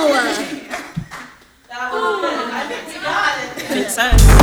That was good. I think we got it. Makes sense.